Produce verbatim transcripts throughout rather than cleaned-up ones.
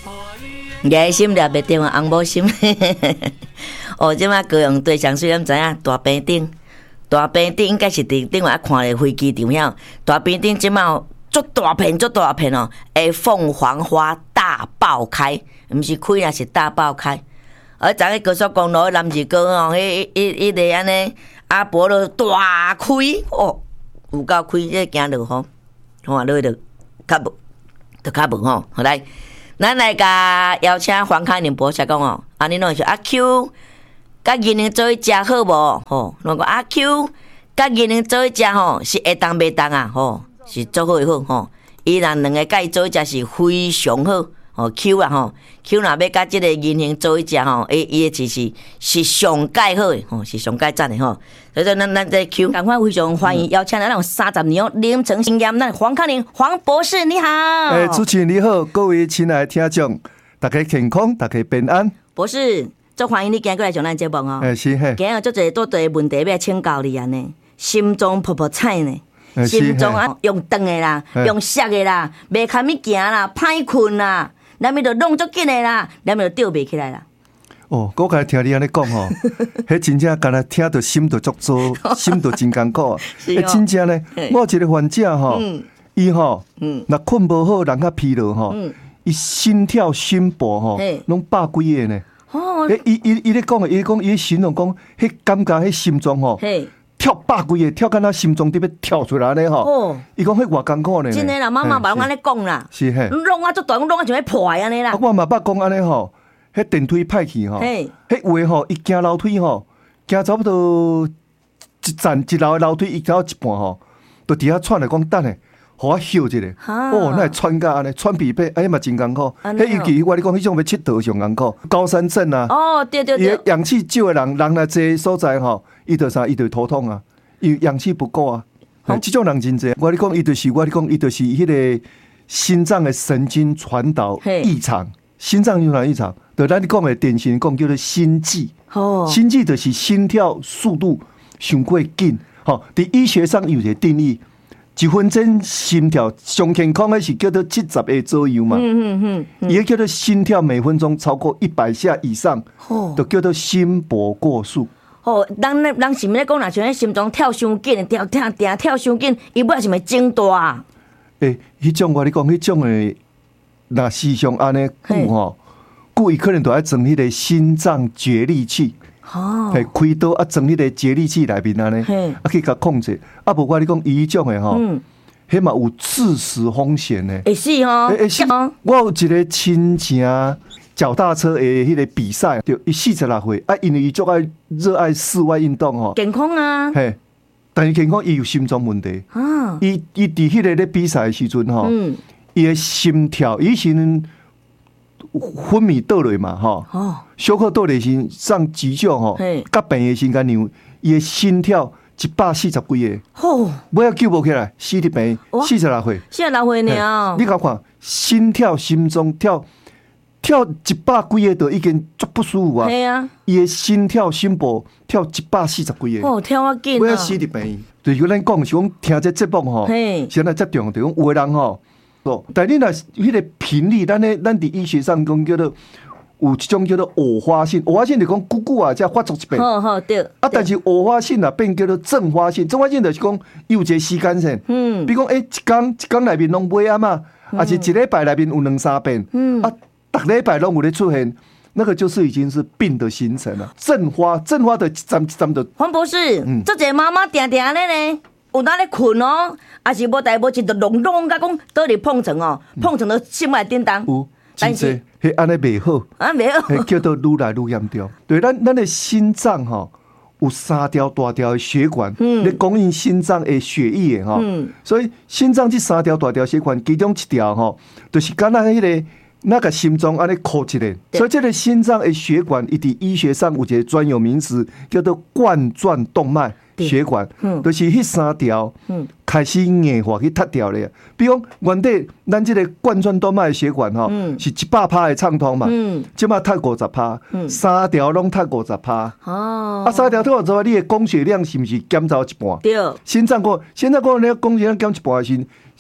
野心了袂定啊，红某心。哦，即摆高雄对象虽然知影大坪顶，大坪顶应该是伫顶外看咧飞机场遐，大坪顶即摆足大片足大片哦，诶，凤凰花大爆开，毋是开啊，是大爆开。而昨个高速公路南二高哦，迄迄迄个安尼阿婆都大开哦，有够开，这行落雨，看落就较无，就较无吼。好来。咱来甲邀请黄开宁博士讲哦，啊，你拢是阿 Q， 甲银杏做伙食好无？吼，拢讲阿 Q， 甲银杏做伙食吼是会当袂当啊？吼，是做好会好吼。伊若两个甲伊做伙食是非常好。哦 ，Q 啊吼 ，Q 若要甲即个银杏做伙食吼，诶，伊诶就是是上介好诶，吼，是上介赞诶吼。所以说，咱咱这 Q 赶快非常欢迎邀请咱有三十年哦，临床经验，咱黄开宁黄博士你好。 诶、欸，主持人你好，各位亲爱的听众，大家健康，大家平安。 博士，足欢迎你今日过来上咱节目哦。 诶、欸，是嘿。 今日足侪多大问题要请教你安尼，心脏噗噗菜呢？欸、心脏啊，用长的啦，用缩的啦，袂堪咪行啦，歹困啦。咱咪就弄足紧的啦，咱咪就吊袂起来啦。 哦，我刚听你安尼讲吼，迄真正干那听到心都足糟，心都真艰苦啊。诶，真正呢，我有一个患者吼，伊吼，若困无好，人较疲劳吼，伊心跳、心搏吼，拢百几个呢。哦，诶，伊伊伊咧讲，伊讲伊形容讲，迄感觉迄心脏吼。跳百几个，跳敢若心脏伫要跳出来咧吼！伊讲迄偌艰苦呢。 真诶啦，妈妈嘛拢安尼讲啦。 是嘿。 弄啊足大，弄啊像要破安尼啦。 我嘛捌讲安尼吼，迄电梯歹去吼，迄话吼，伊行楼梯吼，行差不多一站一楼诶楼梯，伊走一半吼，就伫遐喘来讲等诶，互我休一下。哦，那喘甲安尼，喘鼻涕，哎嘛真艰苦。迄尤其我你讲迄种要佚佗上艰苦，高山症啊。哦，对对对。伊氧气少诶人，人来这所在吼。伊就啥？伊就头痛啊，伊氧气不够啊。哦，这种人真济。我你讲，伊就是我你讲，伊就是迄个心脏的神经传导异常，心脏传导异常，就咱讲的典型讲叫做心悸。哦，心悸就是心跳速度上过紧。吼，伫医学上有一个定义，一分钟心跳上健康的是叫做七十个左右嘛。嗯嗯嗯。伊、嗯、叫做心跳每分钟超过一百下以上，哦，就叫做心搏过速。 哦，人咧，人是毋咧讲，若像迄心脏跳伤紧，跳跳跳跳伤紧，伊尾是咪整大啊？ 诶，迄种我你讲，迄种诶，若时常安尼久吼，久伊可能都爱装迄个心脏绝力器，哦，系开刀啊，装迄个绝力器内面安尼，啊去甲控制，啊无我你讲伊迄种诶吼，迄嘛有致死风险呢。 会是吼， 会是。我有一个亲戚。脚踏车的迄个比赛，就伊四十六岁啊，因为伊足爱热爱室外运动吼， 健康啊， 嘿，但是健康伊有心脏问题啊，伊伊伫迄个咧比赛的时阵吼，伊的心跳，以前昏迷倒落嘛吼，哦，小可倒落时上急救吼，甲病的时间样，伊的心跳一百四十几个，哦，尾仔救无起来，死伫病，四十六岁， 四十六岁呢， 你甲看心跳、心脏跳。跳一百几个都已经足不舒服啊！系啊，伊的心跳、心搏跳一百四十几个， 哦，跳啊紧啊！ 我要死伫病，就是咱讲是讲听这节目吼，现在接重就讲有的人吼，哦，但你若迄个频率，咱咧咱伫医学上讲叫做有一种叫做偶发性，偶发性就讲久久啊才发作一遍，好好对。啊，但是偶发性啊变叫做阵发性，阵发性就是讲有一个时间线，嗯，比如讲诶，一工一工内面拢买啊嘛，啊是一礼拜内面有两三遍，嗯啊。每礼拜拢有咧出现，那个就是已经是病的形成了。阵发，阵发的站站的。 黄博士，嗯，这个妈妈定定咧呢，有哪咧困哦，还是无代无志就隆隆甲讲倒伫碰床哦，碰床到心外叮当。 有，但是迄安尼袂好， 啊袂好， 迄叫做愈来愈严重。对，咱咱的心脏吼有三条大条的血管，嗯，咧供应心脏的血液的吼，嗯，所以心脏这三条大条血管其中一条吼，就是敢若迄个。那个心脏安尼扣起来，所以这个心脏的血管，伊伫医学上有一个专有名词，叫做冠状动脉血管，嗯，就是迄三条，嗯，开始硬化去脱掉咧。比如原底咱这个冠状动脉血管吼，嗯，是一百趴的畅通嘛，嗯，即马脱五十趴，嗯，三条拢脱五十趴，哦，啊，三条脱五十趴，你的供血量是不是减走一半？对，心脏个，心脏个你供血量减一半的时候，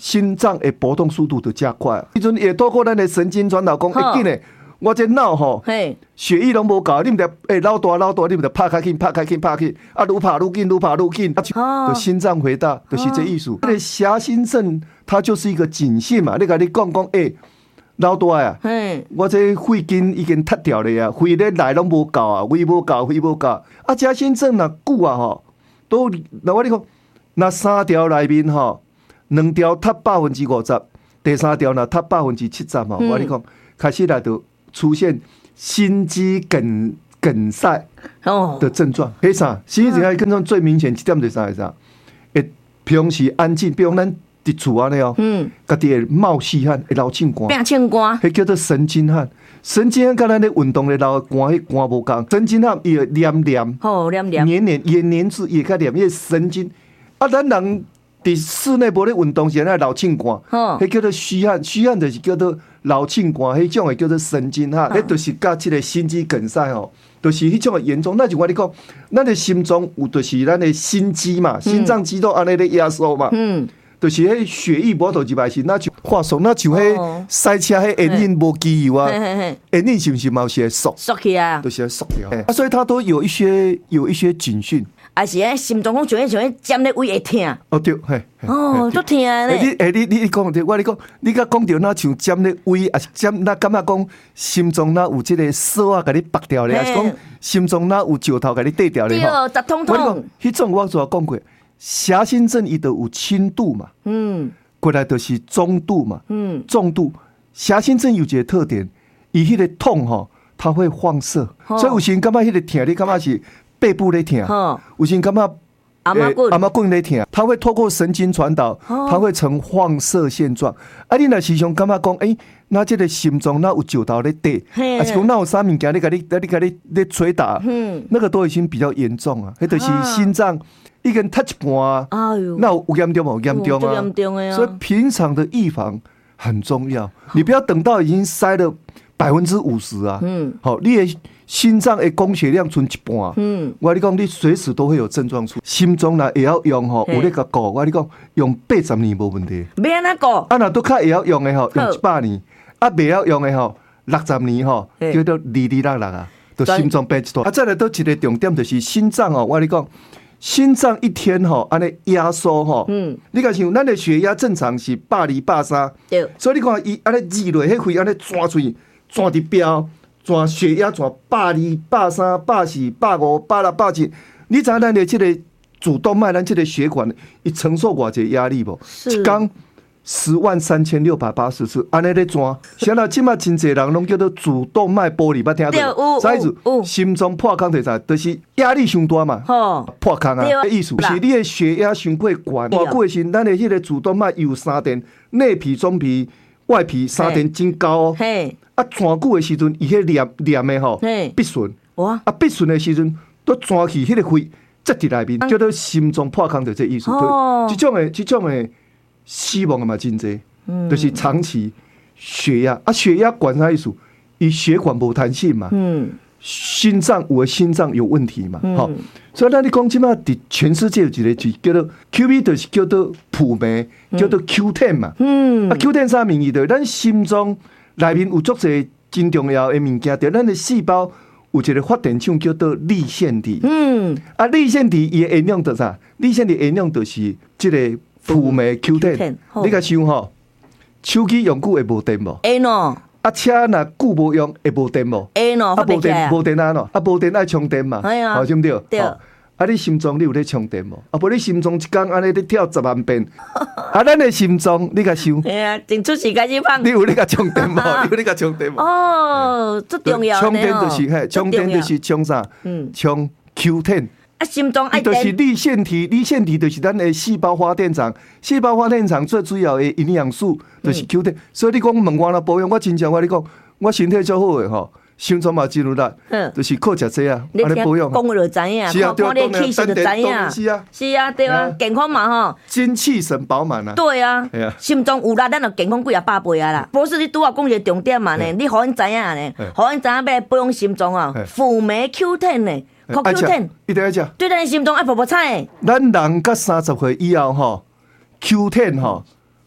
心脏的搏动速度就加快。迄阵也透过咱的神经传导，讲会紧的。我这脑吼，血液拢无够，你们得诶老大老大，你们得拍开紧，拍开紧，拍开紧，啊，愈拍愈紧，愈拍愈紧，啊，就心脏回大，就是这意思。这个狭心症，它就是一个警讯嘛。你甲你讲讲，诶，老大啊，我这肺筋已经塌掉了呀，肺咧来拢无够啊，胃无够，肺无够。啊，狭心症若久啊吼，都那我你讲，那三条内面吼，两条塌百分之五十，第三条若塌百分之七十吼，我你讲开始来就。出现心肌梗梗塞的症状，迄啥？心肌梗塞症状最明显，一点就是啥？啥？会平时安静，比如咱伫厝安尼哦，嗯，家己会冒细汗，会流凊汗， 变凊汗， 迄叫做神经汗。神经汗，甲咱咧运动咧流汗，迄汗无共。神经汗伊会黏黏， 哦，黏黏， 黏黏，也黏住，也较黏，因为神经啊，咱人伫室内无咧运动时，咱流凊汗，迄叫做虚汗，虚汗就是叫做。流凊汗，迄种诶叫做神经汗，迄就是甲即个心肌梗塞吼，就是迄种诶严重。那就我你讲，咱诶心脏有就是咱诶心肌嘛，心脏肌肉安尼咧压缩嘛，嗯，就是迄血液无到入来时，那就化松，那像迄赛车迄引擎无机油啊，引擎是毋是嘛是会缩缩起啊， 就是会缩掉。啊，所以它都有一些有一些警讯。 还是诶，心脏讲像迄像迄尖咧位会痛。 哦对，嘿。 哦，足痛咧。 你诶，你你讲对，我你讲，你甲讲到那像尖咧位，啊是尖，那感觉讲心脏那有即个锁啊，甲你拔掉咧，还是讲心脏那有石头甲你缀掉咧？ 对，直通通。 我讲，迄种我早讲过，狭心症伊都有轻度嘛，嗯，过来就是中度嘛，嗯，重度。狭心症有一个特点，伊迄个痛吼，它会放射，所以有时感觉迄个痛，你感觉是。背部咧痛，有时感觉阿妈棍阿妈棍咧痛，它会透过神经传导，它会呈放射线状。啊，你若时常感觉讲，诶，那这个心脏那有石头咧底，啊是讲那有啥物件你甲你你甲你咧捶打，那个都已经比较严重啊，迄就是心脏已经塌一半啊，那有严重无？严重啊，所以平常的预防很重要，你不要等到已经塞了百分之五十啊，嗯，好，你的。心脏的供血量剩一半，嗯，我跟你讲，你随时都会有症状出。心脏啦也要用吼，有咧个顾，我跟你讲，用八十年无问题。 要安怎顾？ 啊，若拄较会晓用的吼，用一百年；啊，袂晓用的吼，六十年吼，叫做哩哩啦啦啊，就心脏病一段。啊，再来都一个重点就是心脏哦，我跟你讲，心脏一天吼，安尼压缩吼，嗯，你看像咱的血压正常是百二、百三，对，所以你看伊安尼挤落，迄肺安尼钻出去，钻伫标。转血压转百二、百三、百四、百五、百六、百七，你知影咱的这个主动脉，咱这个血管，伊承受偌济压力无？一天十万三千六百八十次，安尼咧转。现在即马真侪人拢叫做主动脉剥离，捌听过？啥意思？心脏破空就是啥？就是压力伤大嘛，破空啊。意思是你的血压伤过悬，偌久的时，咱的迄个主动脉有三电，内皮、中皮、外皮三电真高哦。啊，转久的时阵，伊迄黏黏的吼，闭顺。哇！啊，闭顺的时阵，都转去迄个肺塞伫内面，叫做心脏破空，就这意思。哦，这种的，这种的死亡的嘛真济，嗯，就是长期血压啊，血压管啥意思？伊血管无弹性嘛，嗯，心脏有的心脏有问题嘛，好、嗯，所以咱你讲即马伫全世界有一个字叫做 Q V， 就是叫做普酶，叫做 Q 十 嘛，嗯，啊 Q 十 啥名义的？咱心脏内面有足侪真重要的物件，就咱的细胞有一个发电厂叫做粒线体，嗯，啊粒线体伊的营养是啥？粒线体营养就是即个普酶 Q 十，你甲想吼，手机用久会无电无？ 会喏。 啊，车若久无用会无电无？ 会喏， 啊无电无电啊喏，啊无电爱充电嘛，好对不对？对。啊，你心脏你有咧充电无？啊，无你心脏一天安尼咧跳十万遍，啊，咱的心脏你甲想？ 哎呀，真出时间去放。 你有咧甲充电无？你有咧甲充电无？ 哦，最重要的充电就是嘿，充电就是充啥？嗯，充 Q 十。 啊，心脏爱电。就是粒线体，粒线体就是咱的细胞发电厂，细胞发电厂最主要的营养素就是 Q 十。所以你讲问我啦保养，我真正我你讲，我身体最好的吼。心脏嘛真有力，就是靠食这啊，安尼保养。 讲就知影，看看你气色就知影。 是啊， 是啊，对啊，健康嘛吼。 精气神饱满啊。 对啊，心脏有力，咱就健康几啊百倍啊啦。不是你拄啊讲一个重点嘛呢？你互因知影呢，互因知影要保养心脏啊，辅酶 Q 十 呢，靠 Q 十， 一定要食。 对咱心脏爱补补菜。 咱人到三十岁以后吼 ，Q 十 吼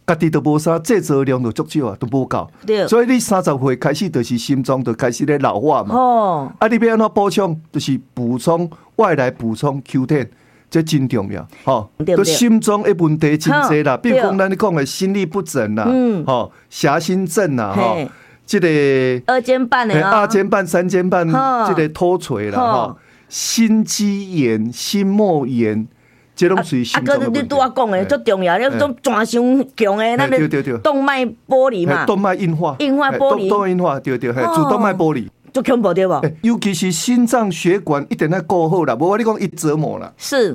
家己都无啥，制造量就足少啊，都无够。所以你三十岁开始就是心脏就开始咧老化嘛。哦，啊，你要安怎补充？就是补充外来补充 Q 十，这真重要。吼，都心脏的问题真侪啦，比如讲咱咧讲的心律不整啦，吼，狭心症啦，吼，这个二尖瓣的二尖瓣、三尖瓣，这个脱垂啦，吼，心肌炎、心膜炎。这拢属于心脏的问题。啊， 你拄仔讲的最重要，你种全伤强的，咱的动脉剥离嘛， 动脉硬化， 硬化剥离， 动脉硬化，对对，主动脉剥离， 足恐怖对无？ 尤其是心脏血管一定要顾好啦，无我你讲一折磨啦。 是。